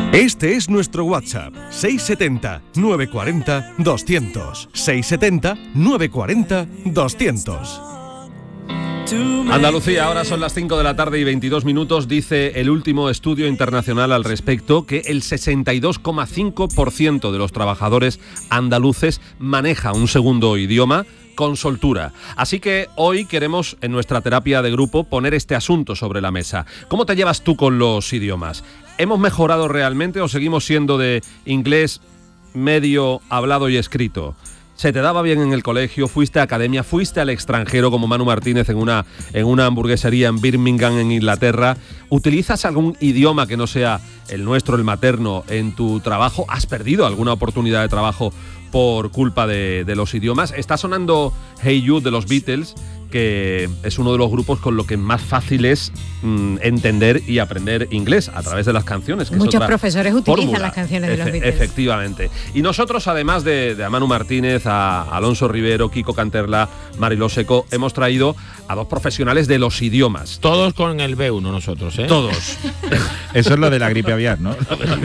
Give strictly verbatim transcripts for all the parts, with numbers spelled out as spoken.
Este es nuestro WhatsApp, seis siete cero, nueve cuatro cero, doscientos. seis siete cero, nueve cuatro cero, doscientos. Andalucía, ahora son las cinco de la tarde y veintidós minutos. Dice el último estudio internacional al respecto que el sesenta y dos coma cinco por ciento de los trabajadores andaluces maneja un segundo idioma con soltura. Así que hoy queremos, en nuestra terapia de grupo, poner este asunto sobre la mesa. ¿Cómo te llevas tú con los idiomas? ¿Hemos mejorado realmente o seguimos siendo de inglés medio hablado y escrito? ¿Se te daba bien en el colegio? ¿Fuiste a academia? ¿Fuiste al extranjero como Manu Martínez en una, en una hamburguesería en Birmingham, en Inglaterra? ¿Utilizas algún idioma que no sea el nuestro, el materno, en tu trabajo? ¿Has perdido alguna oportunidad de trabajo por culpa de, de los idiomas? Está sonando Hey You de los Beatles, que es uno de los grupos con lo que más fácil es mmm, entender y aprender inglés a través de las canciones. Que Muchos profesores utilizan fórmula. las canciones de Efe- los Beatles. Efectivamente. Y nosotros, además de, de a Manu Martínez, a Alonso Rivero, Kiko Canterla, Mariló Seco, hemos traído a dos profesionales de los idiomas. Todos con el B uno nosotros, ¿eh? Todos. Eso es lo de la gripe aviar, ¿no?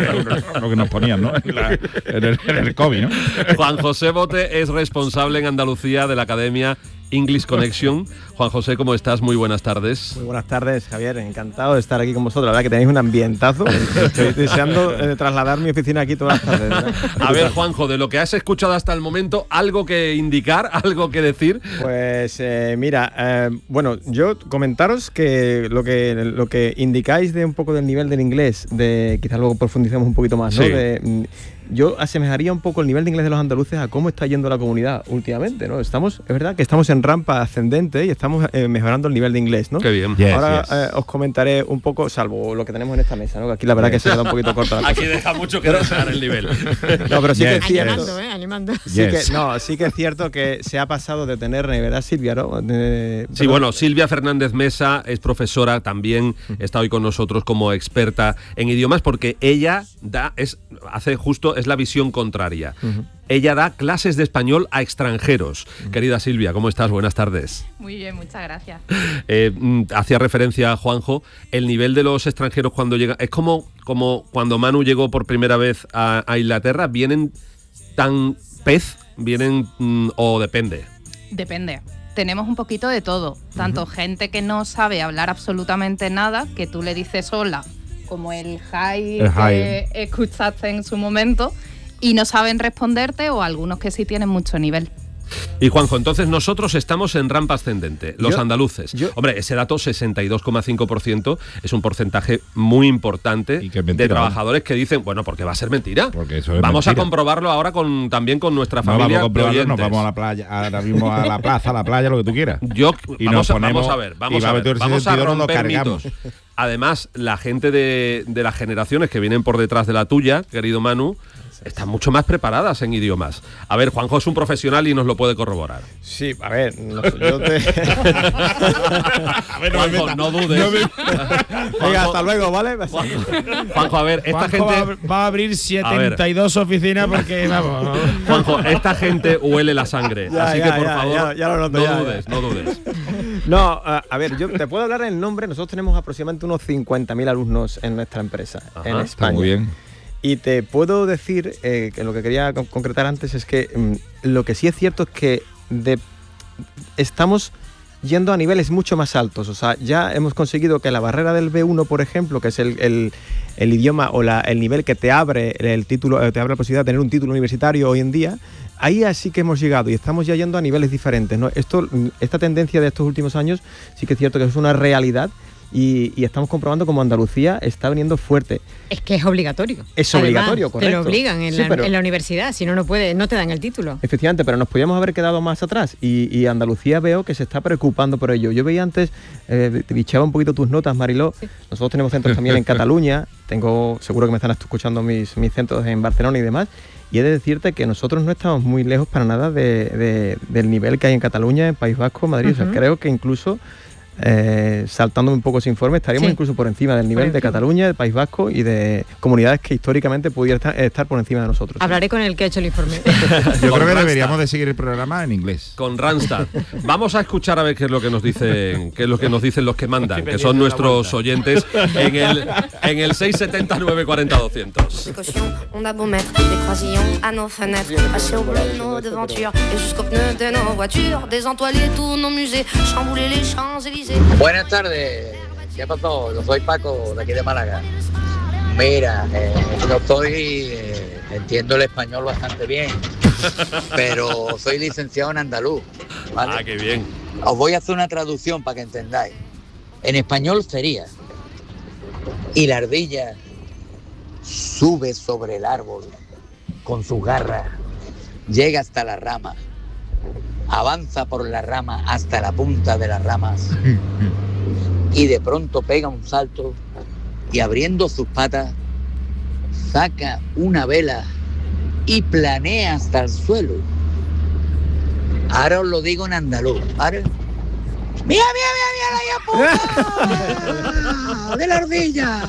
Lo que nos ponían, ¿no? En, la, en, el, en el COVID, ¿no? Juan José Bote es responsable en Andalucía de la Academia English Connection. Juan José, ¿cómo estás? Muy buenas tardes. Muy buenas tardes, Javier. Encantado de estar aquí con vosotros. La verdad que tenéis un ambientazo. Estoy deseando eh, trasladar mi oficina aquí todas las tardes, ¿verdad? A ver, Juanjo, de lo que has escuchado hasta el momento, ¿algo que indicar? ¿Algo que decir? Pues eh, mira, eh, bueno, yo comentaros que lo que lo que indicáis de un poco del nivel del inglés, de quizás luego profundicemos un poquito más, ¿no? Sí. De, yo asemejaría un poco el nivel de inglés de los andaluces a cómo está yendo la comunidad últimamente, ¿no? Estamos, es verdad que estamos en rampa ascendente y estamos eh, mejorando el nivel de inglés, ¿no? Qué bien. Yes, Ahora yes. Eh, os comentaré un poco, salvo lo que tenemos en esta mesa, ¿no? Que aquí la verdad que se queda un poquito corta la cosa. Aquí deja mucho que desear el nivel. No, pero sí Yes, que es cierto. Animando, ¿eh? Animando. Sí Yes. que, no, sí que es cierto que se ha pasado de tener, ¿verdad, Silvia? ¿No? De, Sí, bueno, Silvia Fernández Mesa es profesora, también está hoy con nosotros como experta en idiomas, porque ella da, es, hace justo, es la visión contraria. Uh-huh. Ella da clases de español a extranjeros. Uh-huh. Querida Silvia, ¿cómo estás? Buenas tardes. Muy bien, muchas gracias. Eh, hacía referencia a Juanjo, el nivel de los extranjeros cuando llegan, es como, como cuando Manu llegó por primera vez a, a Inglaterra, ¿vienen tan pez? ¿Vienen mm, o depende? Depende. Tenemos un poquito de todo. Tanto uh-huh. gente que no sabe hablar absolutamente nada, que tú le dices hola, como el hi El que hi. escuchaste en su momento, y no saben responderte, o algunos que sí tienen mucho nivel. Y Juanjo, entonces nosotros estamos en rampa ascendente, los yo, andaluces. Yo, Hombre, ese dato, sesenta y dos coma cinco por ciento, es un porcentaje muy importante y que es mentira, de trabajadores, ¿no? Que dicen, bueno, porque va a ser mentira. Porque eso es vamos mentira. a comprobarlo ahora con también con nuestra No familia. vamos a comprobarlo, de nos oyentes. vamos a la playa, ahora mismo a la plaza, a la playa, lo que tú quieras. Yo, Y vamos, nos a, ponemos, vamos a ver, vamos y va a a ver, meter vamos a sentido, nos lo romper cargamos. mitos. Además, la gente de, de las generaciones que vienen por detrás de la tuya, querido Manu, están mucho más preparadas en idiomas. A ver, Juanjo es un profesional y nos lo puede corroborar. Sí, a ver, no, yo te... a ver, no, Juanjo, me no dudes. No me... Venga, hasta luego, ¿vale? Juanjo, Juanjo, a ver, esta Juanjo gente... va, va a abrir setenta y dos oficinas porque, vamos... ¿no? Juanjo, esta gente huele la sangre, ya, así ya, que por ya, favor, ya, ya lo noto, no ya, dudes, ya. no dudes. No, a, a ver, yo te puedo hablar en nombre. Nosotros tenemos aproximadamente unos cincuenta mil alumnos en nuestra empresa, Ajá, en Está España. muy bien. Y te puedo decir eh, que lo que quería con- concretar antes es que mm, lo que sí es cierto es que de, estamos yendo a niveles mucho más altos. O sea, ya hemos conseguido que la barrera del B uno, por ejemplo, que es el, el, el idioma o la, el nivel que te abre el título, te abre la posibilidad de tener un título universitario hoy en día, ahí así que hemos llegado y estamos ya yendo a niveles diferentes, ¿no? Esto, esta tendencia de estos últimos años sí que es cierto que es una realidad. Y, y estamos comprobando como Andalucía está viniendo fuerte. Es que es obligatorio. Es Además, obligatorio, correcto. Te lo obligan en, Sí, la, pero- en la universidad, si no, no puedes, no te dan el título. Efectivamente, pero nos podíamos haber quedado más atrás y, y Andalucía veo que se está preocupando por ello. Yo veía antes, eh, te bicheaba un poquito tus notas, Mariló. Sí. Nosotros tenemos centros también en Cataluña, tengo, seguro que me están escuchando mis, mis centros en Barcelona y demás. Y he de decirte que nosotros no estamos muy lejos para nada de, de, del nivel que hay en Cataluña, en País Vasco, Madrid. Uh-huh. O sea, creo que incluso eh, saltándome un poco ese informe, estaríamos Sí. incluso por encima del nivel Por de encima. Cataluña, del País Vasco y de comunidades que históricamente pudieran estar, estar por encima de nosotros. Hablaré con el que ha hecho el informe. Yo Con creo que Randstad. deberíamos de seguir el programa en inglés. Con Randstad. Vamos a escuchar a ver qué es lo que nos dicen, qué es lo que nos dicen los que mandan, que son nuestros oyentes en el en el seis setenta, nueve cuarenta, doscientos. Précaution, on a beau mettre des croisillons à nos fenêtres, passer au bleu nos devantures et jusqu'aux pneus de nos voitures, désentoiler tous nos musées, chambouler les Champs-Élysées. Buenas tardes, ¿qué pasó? Yo soy Paco, de aquí de Málaga. Mira, eh, yo soy, eh, entiendo el español bastante bien, pero soy licenciado en andaluz, ¿vale? Ah, qué bien. Os voy a hacer una traducción para que entendáis. En español sería, y la ardilla sube sobre el árbol con sus garras, llega hasta la rama, avanza por la rama hasta la punta de las ramas y de pronto pega un salto y abriendo sus patas saca una vela y planea hasta el suelo. Ahora os lo digo en andaluz. Ahora... ¡Mira, mira, mira, mira la puta! ¡De la ardilla!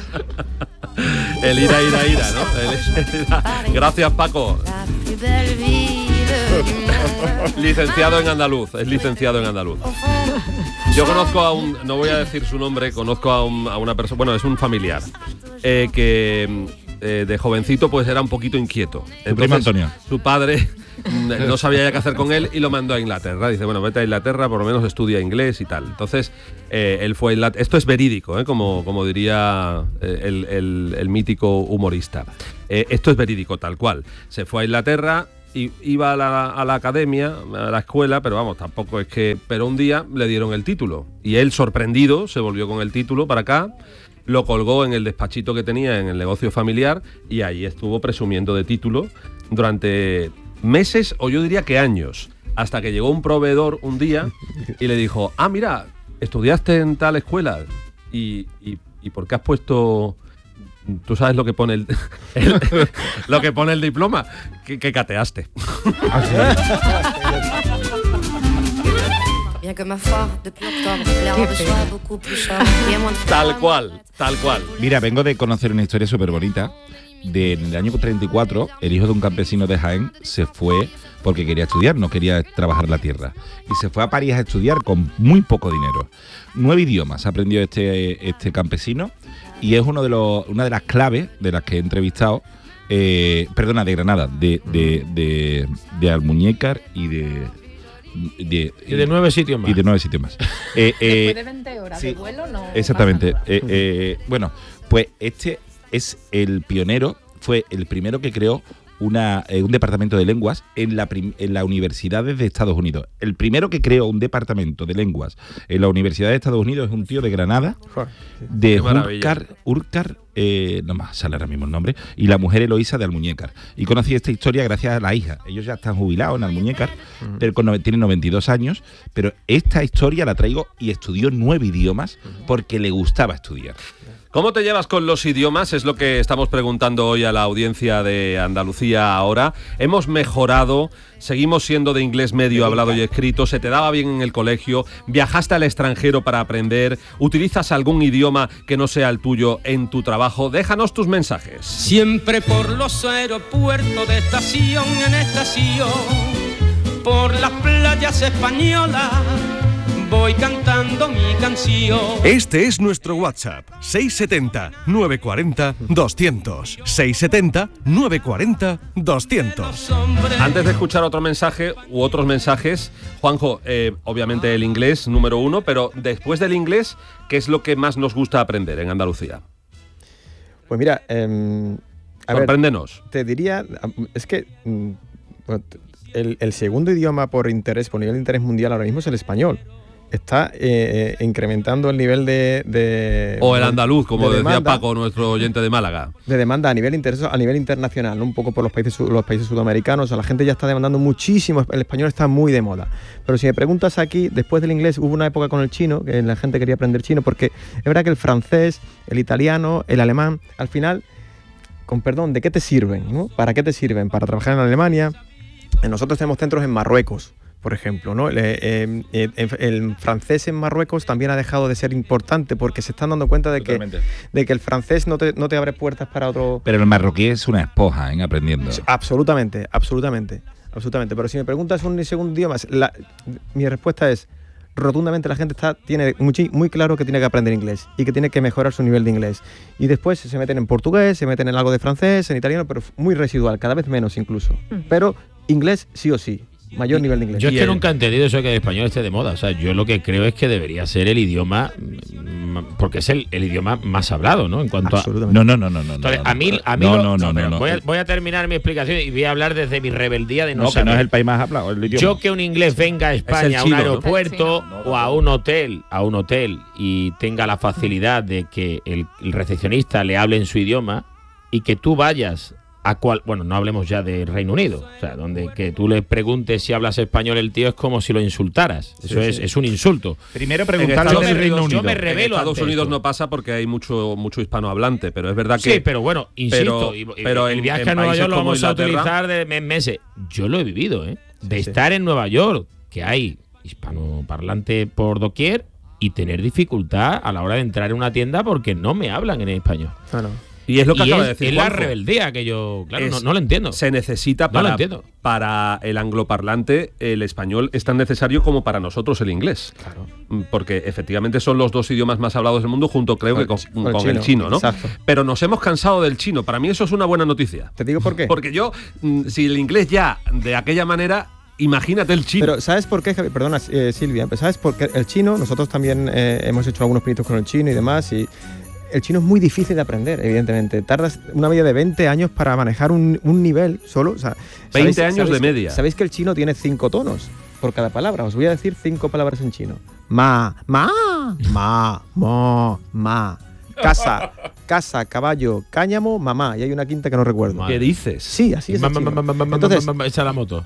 El ira, ira, ira, ¿no? El ira. Gracias, Paco. La plus belle ville du monde. Licenciado en andaluz, es licenciado en andaluz. Au fond, Yo conozco a un, no voy a decir su nombre, conozco a, un- a una persona, bueno, es un familiar, eh, que eh, de jovencito pues era un poquito inquieto. Tu primo Antonio. Su padre mm, no sabía ya qué hacer con él y lo mandó a Inglaterra. Dice, bueno, vete a Inglaterra, por lo menos estudia inglés y tal. Entonces, eh, él fue a Inglaterra. Esto es verídico, ¿eh? como, como diría eh, el, el- el mítico humorista. Eh, esto es verídico, tal cual. Se fue a Inglaterra y iba a la, a la academia, a la escuela, pero vamos, tampoco es que... Pero un día le dieron el título y él, sorprendido, se volvió con el título para acá, lo colgó en el despachito que tenía en el negocio familiar y ahí estuvo presumiendo de título durante meses o yo diría que años, hasta que llegó un proveedor un día y le dijo, ah, mira, estudiaste en tal escuela y, y, y ¿por qué has puesto... Tú sabes lo que pone el, el- lo que pone el diploma, que, que cateaste. bien que ma foi, depuis octobre, l'air Qué de feo. soit beaucoup plus sobre y moins de Tal cual, tal cual. Mira, vengo de conocer una historia súper bonita. De, en el año treinta y cuatro, el hijo de un campesino de Jaén se fue porque quería estudiar, no quería trabajar la tierra. Y se fue a París a estudiar con muy poco dinero. Nueve idiomas aprendió este, este campesino y es uno de los, una de las claves de las que he entrevistado, eh, perdona, de Granada, de, de, de, de Almuñécar y de... de Y de nueve sitios más. y de nueve sitios más. Eh, eh, Después de veinte horas sí, de vuelo, no. Exactamente. pasa nada. Eh, eh, bueno, pues este es el pionero, fue el primero que creó una, eh, un departamento de lenguas en, la prim- en las universidades de Estados Unidos. El primero que creó un departamento de lenguas en la Universidad de Estados Unidos es un tío de Granada, Joder, sí. de Qué maravilla. Urcar, Urcar eh, no más sale ahora mismo el nombre, y la mujer Eloísa de Almuñécar. Y conocí esta historia gracias a la hija. Ellos ya están jubilados en Almuñécar, pero con, nove- tienen noventa y dos años, pero esta historia la traigo y estudió nueve idiomas porque le gustaba estudiar. ¿Cómo te llevas con los idiomas? Es lo que estamos preguntando hoy a la audiencia de Andalucía ahora. ¿Hemos mejorado? ¿Seguimos siendo de inglés medio hablado y escrito? ¿Se te daba bien en el colegio? ¿Viajaste al extranjero para aprender? ¿Utilizas algún idioma que no sea el tuyo en tu trabajo? Déjanos tus mensajes. Siempre por los aeropuertos de estación en estación, por las playas españolas, voy cantando mi canción. Este es nuestro WhatsApp, seis setenta, nueve cuarenta, doscientos. seis setenta, nueve cuarenta, doscientos. Antes de escuchar otro mensaje u otros mensajes, Juanjo, eh, obviamente el inglés número uno, pero después del inglés, ¿qué es lo que más nos gusta aprender en Andalucía? Pues mira, eh, a ver, Sorpréndenos. te diría, es que mm, bueno, el, el segundo idioma por interés, por nivel de interés mundial ahora mismo es el español. Está eh, eh, incrementando el nivel de, de O el andaluz, como de decía demanda, Paco, nuestro oyente de Málaga. de demanda a nivel interés, a nivel internacional, ¿no? Un poco por los países su- los países sudamericanos. O sea, la gente ya está demandando muchísimo. El español está muy de moda. Pero si me preguntas aquí, después del inglés hubo una época con el chino que la gente quería aprender chino, porque es verdad que el francés, el italiano, el alemán, al final, con perdón, ¿de qué te sirven? ¿no? ¿Para qué te sirven? Para trabajar en Alemania. Nosotros tenemos centros en Marruecos, por ejemplo, ¿no? El, eh, eh, el francés en Marruecos también ha dejado de ser importante porque se están dando cuenta de que, de que el francés no te, no te abre puertas para otro... Pero el marroquí es una esponja en aprendiendo. Absolutamente, absolutamente, absolutamente. Pero si me preguntas un segundo idioma, la, mi respuesta es rotundamente la gente está, tiene muy, muy claro que tiene que aprender inglés y que tiene que mejorar su nivel de inglés. Y después se meten en portugués, se meten en algo de francés, en italiano, pero muy residual, cada vez menos incluso. Pero inglés sí o sí. Mayor nivel de inglés. Yo es que nunca he entendido eso de que el español esté de moda. O sea, yo lo que creo es que debería ser el idioma, porque es el, el idioma más hablado, ¿no? En cuanto a. No, no, no, no, no. Entonces, no, a mí, a mí no, lo, no, no, no, no, voy, a, no. voy a terminar mi explicación y voy a hablar desde mi rebeldía de no, no saber. Que no es el país más hablado, el idioma. Yo que un inglés venga a España a un chino, aeropuerto ¿no? o a un hotel, a un hotel y tenga la facilidad de que el, el recepcionista le hable en su idioma y que tú vayas a cual, bueno, no hablemos ya de Reino Unido, o sea, donde que tú le preguntes si hablas español el tío es como si lo insultaras. Eso sí, es, sí. es un insulto. Primero preguntarle del Reino Unido. Yo me revelo en Estados ante Unidos esto. no pasa porque hay mucho mucho hispanohablante, pero es verdad que sí, pero bueno, insisto, pero, y, y, pero el en, viaje en a Nueva países York lo como vamos a Inglaterra, utilizar de mes- meses. Yo lo he vivido, ¿eh? De Sí, sí. estar en Nueva York, que hay hispanoparlante por doquier y tener dificultad a la hora de entrar en una tienda porque no me hablan en español. No, no. Y es lo que y acaba es, de decir es la Juanjo. rebeldía que yo, claro, Es- no, no lo entiendo. Se necesita No lo para, entiendo. para el angloparlante, el español es tan necesario como para nosotros el inglés. Claro. Porque efectivamente son los dos idiomas más hablados del mundo, junto creo que con, Con el con chino, el chino, ¿no? exacto. Pero nos hemos cansado del chino. Para mí eso es una buena noticia. ¿Te digo por qué? Porque yo, mm, si el inglés ya de aquella manera, imagínate el chino. Pero ¿sabes por qué, Javi? Perdona, eh, Silvia, pero ¿sabes por qué el chino? Nosotros también eh, hemos hecho algunos pinitos con el chino y demás, y el chino es muy difícil de aprender, evidentemente. Tardas una media de veinte años para manejar un, un nivel solo. O sea, veinte ¿sabéis- años de sabéis que- media. ¿Sabéis que el chino tiene cinco tonos por cada palabra? Os voy a decir cinco palabras en chino. Ma, ma, ma, mo, ma. Casa, casa, caballo, cáñamo, mamá. Y hay una quinta que no recuerdo. ¿Qué dices? Sí, así es el Ma- ma- chino. ma- ma- ma- ma- Entonces, ma- ma- echa la moto.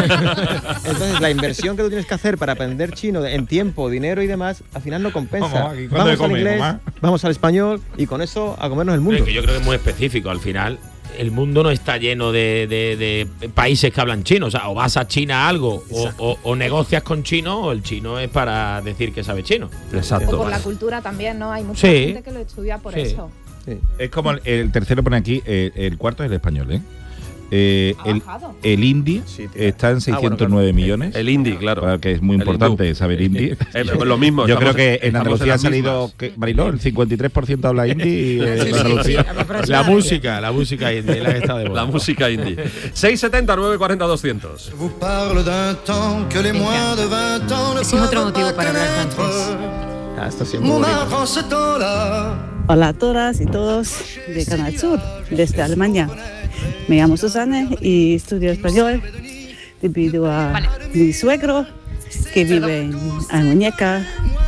entonces, la inversión que tú tienes que hacer para aprender chino en tiempo, dinero y demás, al final no compensa. Vamos, aquí, ¿cuándo Vamos le al come, inglés, mamá? vamos al español y con eso a comernos el Pero mundo. es que yo creo que es muy específico. Al final, el mundo no está lleno de, de- de países que hablan chino. O sea, o vas a China a algo, o, o- o negocias con chino, o el chino es para decir que sabe chino. O Exacto. por la cultura también, ¿no? Hay mucha Sí. gente que lo estudia por Sí. eso. Sí. Es como el, el tercero pone aquí, eh, el cuarto es el español, ¿eh? Eh, Ha el, bajado. el hindi Sí, tío. está en Ah, bueno, seiscientos nueve claro. millones. El hindi, claro. Claro que es muy El importante hindú. saber hindi. Eh, lo mismo. Yo estamos- creo que en estamos Andalucía ha las salido, mismas. que, Mariló, el cincuenta y tres por ciento habla hindi. Y, eh, Sí, en sí, Andalucía. sí, La música, la música indie, la que está de moda. La música indie. seiscientos setenta, novecientos cuarenta, doscientos. vous parle d'un temps que les moins de vingt ans ne Ese es otro peuvent motivo pas para hablar connaître. francés. Ah, esto sí es muy Mon bonito. art en ce temps-là. Hola a todas y todos de Canal Sur, desde Alemania. Me llamo Susana y estudio español debido a Vale. mi suegro que vive en, en Muñeca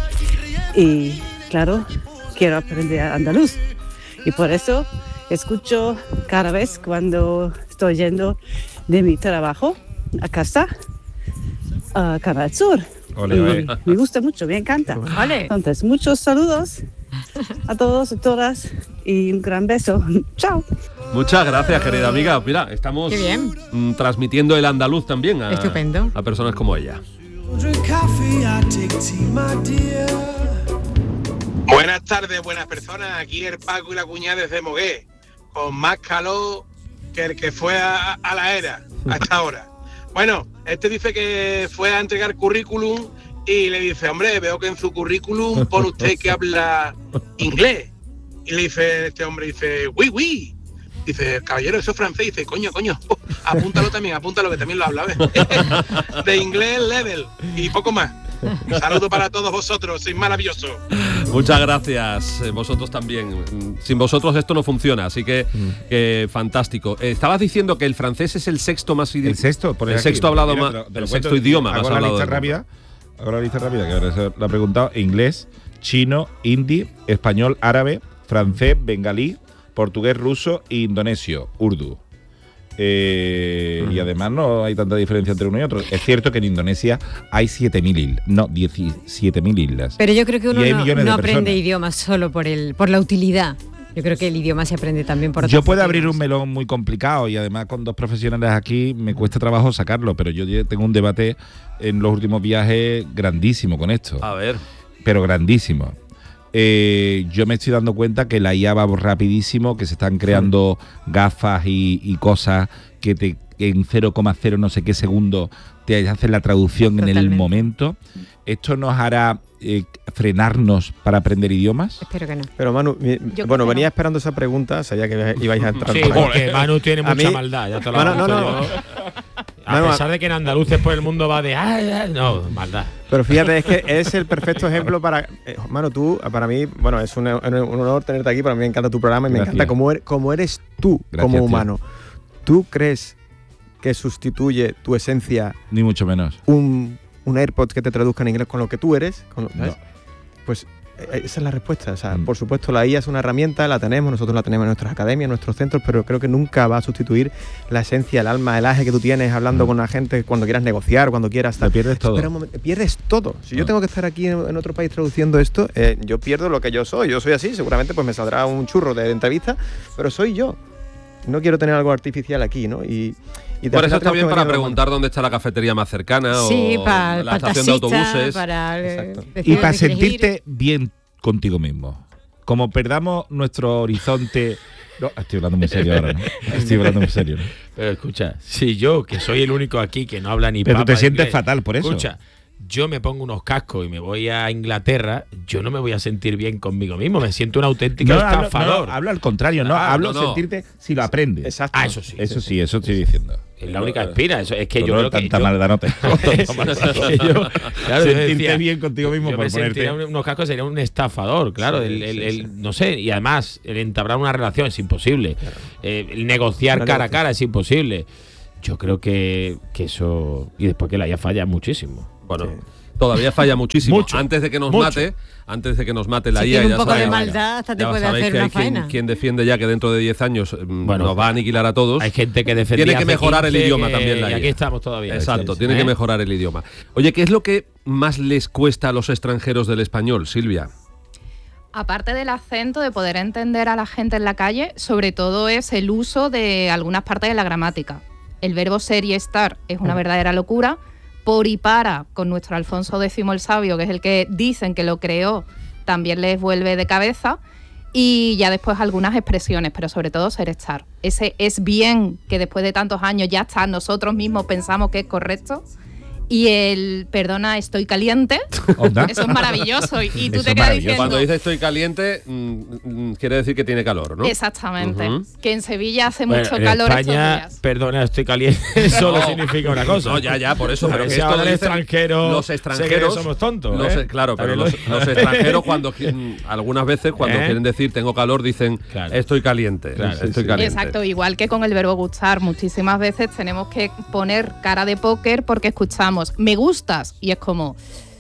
y claro, quiero aprender andaluz y por eso escucho cada vez cuando estoy yendo de mi trabajo a casa a Canal Sur. Ole, Y ole. me gusta mucho, me encanta. Vale. Entonces, muchos saludos a todos y todas y un gran beso. Chao. Muchas gracias, querida amiga. Mira, estamos Qué bien. mm, transmitiendo el andaluz también a, Estupendo. a personas como ella. Buenas tardes, buenas personas. Aquí el Paco y la cuñada desde Mogué, con más calor que el que fue a, a la era, a esta hora. Bueno, este dice que fue a entregar currículum y le dice, hombre, veo que en su currículum pone usted que habla inglés. Y le dice este hombre, dice, oui, oui. Dice, caballero, eso es francés. Dice, coño, coño, apúntalo también, apúntalo que también lo habla, ¿ves? De inglés level y poco más. Un saludo para todos vosotros, sois maravillosos. Muchas gracias, eh, vosotros también. Mm, Sin vosotros esto no funciona, así que, que fantástico. Eh, estabas diciendo que el francés es el sexto más idi- El sexto, por el aquí. sexto hablado Mira, más, te lo- te lo el cuento, sexto idioma hago más la hablado lista del mundo. rápida. Hago la lista rápida, que ahora se lo he preguntado. Inglés, chino, hindi, español, árabe, francés, bengalí, portugués, ruso e indonesio, urdu. Eh, y además no hay tanta diferencia entre uno y otro. Es cierto que en Indonesia hay siete mil islas, no, diecisiete mil islas. Pero yo creo que uno Y hay no, millones no de aprende personas. idiomas solo por el por la utilidad. Yo creo que el idioma se aprende también por otras Yo puedo formas. abrir un melón muy complicado y además con dos profesionales aquí me cuesta trabajo sacarlo, pero yo tengo un debate en los últimos viajes grandísimo con esto. A ver. Pero grandísimo. Eh, yo me estoy dando cuenta que la I A va rapidísimo, que se están creando gafas y, y cosas que te en cero coma cero no sé qué segundo te hacen la traducción Totalmente. En el momento. ¿Esto nos hará eh, frenarnos para aprender idiomas? Espero que no. Pero Manu, mi, bueno, venía no. esperando esa pregunta, sabía que ibais a entrar. Sí, porque Manu tiene mucha mí, maldad. Ya te lo Manu, no, no. A Manu, pesar de que en andaluces por el mundo va de ay, ay, no, maldad. Pero fíjate, es que es el perfecto ejemplo para... Eh, Manu, tú, para mí, bueno, es un, un honor tenerte aquí, para mí me encanta tu programa y Gracias. Me encanta cómo eres, cómo eres tú Gracias, como humano. Tío. ¿Tú crees que sustituye tu esencia? Ni mucho menos. Un, un AirPods que te traduzca en inglés con lo que tú eres. Con, ¿sabes? No. Pues esa es la respuesta. O sea, mm. por supuesto, la I A es una herramienta, la tenemos, nosotros la tenemos en nuestras academias, en nuestros centros, pero creo que nunca va a sustituir la esencia, el alma, el aje que tú tienes hablando mm. con la gente cuando quieras negociar, cuando quieras... Te pierdes todo. Espera un momento, pierdes todo. Si no. yo tengo que estar aquí en, en otro país traduciendo esto, eh, yo pierdo lo que yo soy. Yo soy así, seguramente pues me saldrá un churro de entrevista, pero soy yo. No quiero tener algo artificial aquí, ¿no? Y, y por eso está bien para preguntar dónde está la cafetería más cercana sí, o para, la para estación taxista, de autobuses. Para, eh, y para sentirte bien contigo mismo. Como perdamos nuestro horizonte... No, estoy hablando muy serio ahora, ¿no? Estoy hablando muy serio, ¿no? Pero escucha, si yo, que soy el único aquí que no habla ni Pero papa tú te sientes inglés, fatal por eso. Escucha, yo me pongo unos cascos y me voy a Inglaterra, yo no me voy a sentir bien conmigo mismo, me siento un auténtico no, estafador. Hablo, no, hablo al contrario, no, ah, hablo no, no. sentirte si lo aprendes. Exacto. Ah, eso sí. Eso sí, eso estoy diciendo. Es la única espina, eso es que no, yo no, creo tanta que maldad no te. Claro, sentirte decía, bien contigo mismo yo por me ponerte unos cascos sería un estafador, claro, sí, el, el, el, sí. no sé, y además el entablar una relación es imposible, claro. eh, el negociar Pero cara a cara es imposible. Yo creo que, que eso y después que la I A falla muchísimo. Bueno. Sí. Todavía falla muchísimo. Mucho, antes de que nos mucho. mate, antes de que nos mate la si I A, tiene ya un poco sabéis, de maldad, hasta te ya puede hacer que una hay quien, faena. quien defiende ya que dentro de diez años bueno, nos va a aniquilar a todos. Hay gente que defendía Tiene que mejorar quince, el idioma que, también la I A. Y aquí estamos todavía. Exacto, ¿eh? tiene que mejorar el idioma. Oye, ¿qué es lo que más les cuesta a los extranjeros del español, Silvia? Aparte del acento, de poder entender a la gente en la calle, sobre todo es el uso de algunas partes de la gramática. El verbo ser y estar es una verdadera locura. Por y para, con nuestro Alfonso X el Sabio, que es el que dicen que lo creó, también les vuelve de cabeza. Y ya después algunas expresiones, pero sobre todo ser estar. Ese es bien que después de tantos años ya está, nosotros mismos pensamos que es correcto. Y el perdona, estoy caliente, ¿onda? Eso es maravilloso. Y, y tú eso te quedas diciendo... Cuando dice estoy caliente, mmm, quiere decir que tiene calor, ¿no? Exactamente. Uh-huh. Que en Sevilla hace bueno, mucho en calor España, estos días. Perdona, estoy caliente, solo no, significa una cosa. No, ya, ya, por eso. Pero, pero que esto lo extranjero, los extranjeros somos tontos. Los, ¿eh? Claro, pero los, los extranjeros, cuando algunas veces, cuando ¿Eh? quieren decir tengo calor, dicen claro. estoy caliente. Claro, estoy sí, caliente. Exacto, igual que con el verbo gustar. Muchísimas veces tenemos que poner cara de póker porque escuchamos me gusta. Y es como,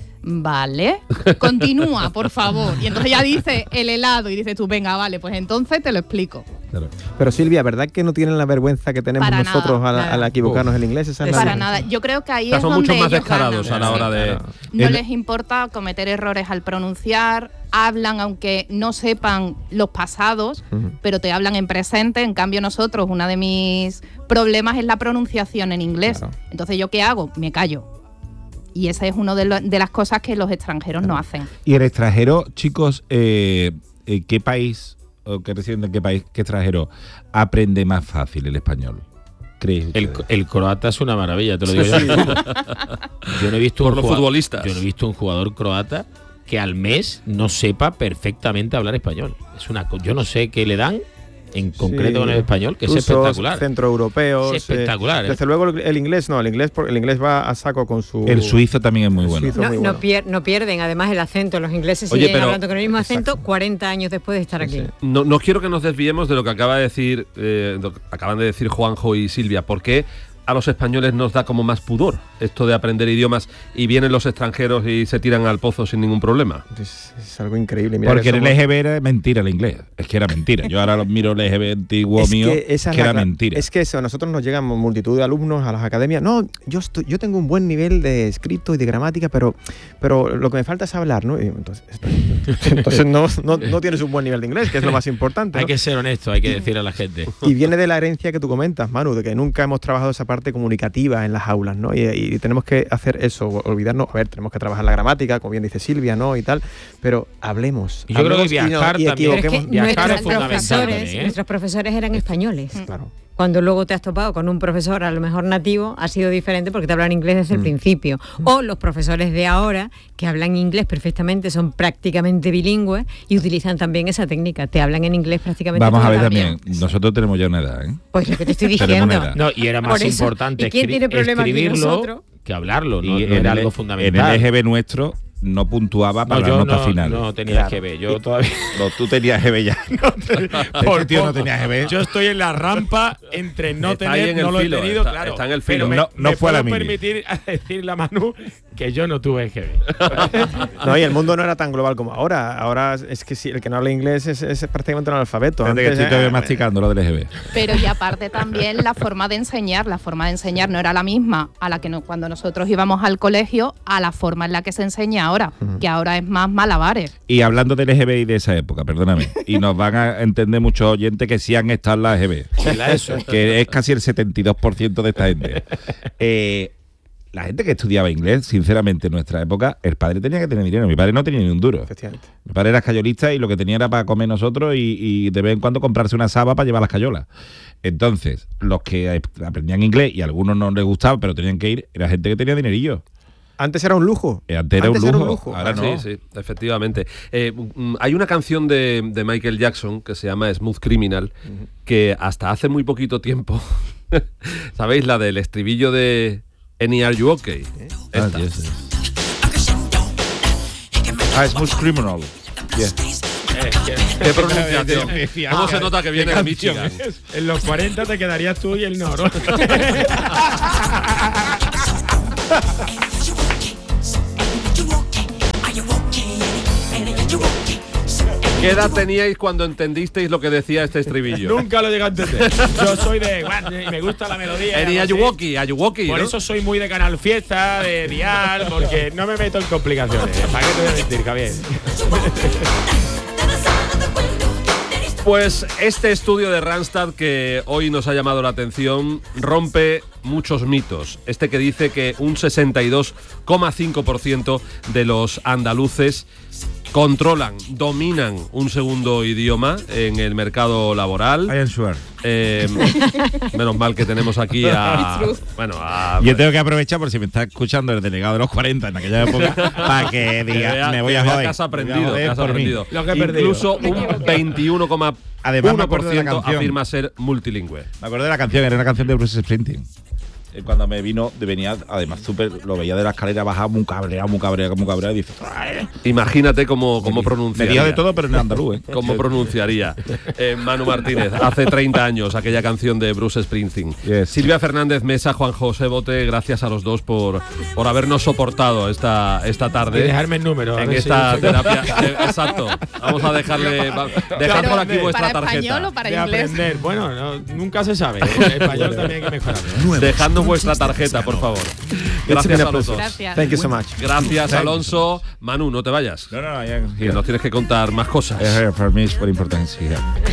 vale, continúa, por favor. Y entonces ya dice el helado y dices tú, venga, vale, pues entonces te lo explico. Claro. Pero Silvia, ¿verdad que no tienen la vergüenza que tenemos para nosotros nada, al, al equivocarnos Uf. el inglés? Esa es para la nada. Yo creo que ahí o sea, es son donde mucho más ellos descarados ganan. a la hora de... Claro. No el... les importa cometer errores al pronunciar, hablan aunque no sepan los pasados, uh-huh. pero te hablan en presente. En cambio nosotros, uno de mis problemas es la pronunciación en inglés. Claro. Entonces, ¿yo qué hago? Me callo. Y esa es una de, lo, de las cosas que los extranjeros claro. no hacen. Y el extranjero, chicos, eh, eh, ¿qué país o qué residente en qué país, qué extranjero aprende más fácil el español? ¿Crees el, el croata es una maravilla, te lo digo sí. yo. Yo no he visto Por un los jugador, futbolistas. Yo no he visto un jugador croata que al mes no sepa perfectamente hablar español. Es una, yo no sé qué le dan. En concreto sí, con el español, que es espectacular. Centroeuropeos. Es espectacular. Eh, desde luego el inglés no, el inglés el inglés va a saco con su... El suizo también es muy bueno. No, muy no, bueno. pier, no pierden, además, el acento. Los ingleses Oye, siguen pero, hablando con el mismo acento exacto. cuarenta años después de estar aquí. Sí. No, no quiero que nos desviemos de lo que acaba de decir, eh, lo que acaban de decir Juanjo y Silvia. ¿Por qué a los españoles nos da como más pudor esto de aprender idiomas y vienen los extranjeros y se tiran al pozo sin ningún problema? Es, es algo increíble. Mira, porque que el somos... L G B era mentira el inglés. Es que era mentira. Yo ahora lo miro el L G B antiguo es mío, que, esa que es era la... mentira. Es que eso, a nosotros nos llegan multitud de alumnos a las academias. No, yo estoy, yo tengo un buen nivel de escrito y de gramática, pero, pero lo que me falta es hablar, ¿no? Y entonces, entonces no, no, no tienes un buen nivel de inglés, que es lo más importante, ¿no? Hay que ser honesto, hay que decir a la gente. Y viene de la herencia que tú comentas, Manu, de que nunca hemos trabajado esa parte comunicativa en las aulas, ¿no? Y, y tenemos que hacer eso, olvidarnos, a ver, tenemos que trabajar la gramática, como bien dice Silvia, ¿no? Y tal, pero hablemos. Y yo creo que hablemos viajar y no, y también, Pero es que viajar nuestros es fundamental profesores, también, ¿eh? nuestros profesores eran españoles. Claro. Cuando luego te has topado con un profesor a lo mejor nativo, ha sido diferente porque te hablan inglés desde el Mm. principio. O los profesores de ahora, que hablan inglés perfectamente, son prácticamente bilingües y utilizan también esa técnica. Te hablan en inglés prácticamente Vamos toda a ver la también, vida. nosotros tenemos ya una edad, ¿eh? Pues lo que te estoy Tenemos diciendo. una edad. No, y era más Por eso. importante ¿Y quién escri- tiene problema aquí, escribirlo nosotros? que hablarlo, no, Y no en era el- algo En fundamental. el L G B nuestro no puntuaba para No, la yo nota no, final. no tenía Claro. G B, yo todavía... No, tú tenías G B ya. Por Este tío no poco. tenía G B. Yo estoy en la rampa entre no Está ahí tener, en el no lo filo, he tenido, está- claro. está en el Pero filo. me, No- no me fue a la puedo mili. permitir decirle a Manu que yo no tuve G B. No, y el mundo no era tan global como ahora. Ahora es que si el que no habla inglés es, es prácticamente un analfabeto. Espérate que Antes, estoy todavía eh, masticando lo del L G B. Pero y aparte también la forma de enseñar, la forma de enseñar no era la misma a la que no, cuando nosotros íbamos al colegio, a la forma en la que se enseña ahora, que ahora es más malabares. Y hablando del L G B y de esa época, perdóname, y nos van a entender muchos oyentes que sí han estado en la L G B, eso, que es casi el setenta y dos por ciento de esta gente. Eh, la gente que estudiaba inglés, sinceramente, en nuestra época, el padre tenía que tener dinero. Mi padre no tenía ni un duro. Efectivamente. Mi padre era escayolista y lo que tenía era para comer nosotros y, y de vez en cuando comprarse una saba para llevar las cayolas. Entonces, los que aprendían inglés y a algunos no les gustaba, pero tenían que ir, era gente que tenía dinerillo. Antes era un lujo. Antes era, Antes un, era lujo. un lujo. Ahora no. Sí, sí, efectivamente. Eh, mm, hay una canción de, de Michael Jackson que se llama Smooth Criminal, uh-huh. que hasta hace muy poquito tiempo, ¿sabéis? La del estribillo de Any Are You Okay? ¿Eh? Ah, yes, yes. Ah, Smooth Criminal. Yeah. Eh, ¿Qué, qué pronunciación? ¿Cómo se nota que viene de Michigan? En los cuarenta te quedarías tú y el no, ¿no? ¿Qué edad teníais cuando entendisteis lo que decía este estribillo? Nunca lo llegué a entender. Yo soy de... Bueno, me gusta la melodía. Any Ayuwoki, Ayuwoki, Por ¿no? eso soy muy de Canal Fiesta, de Dial, porque no me meto en complicaciones. ¿Para qué te voy a mentir, Javier? Pues este estudio de Randstad que hoy nos ha llamado la atención rompe muchos mitos. Este que dice que un sesenta y dos coma cinco por ciento de los andaluces controlan, dominan un segundo idioma en el mercado laboral. I am sure. Eh, menos mal que tenemos aquí a... Bueno, a... Yo tengo que aprovechar por si me está escuchando el delegado de los cuarenta en aquella época para que diga, vea, me voy que a vea joder. que has aprendido, que has por mí. aprendido. Lo que he perdido. Incluso un veintiuno coma uno por ciento afirma ser multilingüe. Me acuerdo de la canción, era una canción de Bruce Springsteen. Eh, Cuando me vino, venía, además, súper, lo veía de la escalera, bajaba muy cabreado, muy cabreado, muy cabreado, y dice, imagínate cómo, cómo pronunciaría. me dijo de todo, pero en andaluz, ¿eh? ¿Cómo pronunciaría eh, Manu Martínez hace treinta años aquella canción de Bruce Springsteen? Yes. Silvia Fernández Mesa, Juan José Bote, gracias a los dos por, por habernos soportado esta, esta tarde. Y dejarme el número. a En ver esta si- terapia. eh, exacto. Vamos a dejarle. va- dejar Pero, por aquí vuestra ¿Para tarjeta. español o para de inglés? aprender. Bueno, no, nunca se sabe. En español también hay que mejorarlo. Dejadnos vuestra tarjeta, por favor. Gracias a los dos. Gracias. Thank you so much. Gracias, Alonso. Manu, no te vayas. No, no, no, ya, Que nos tienes que contar más cosas. para mí es por importancia.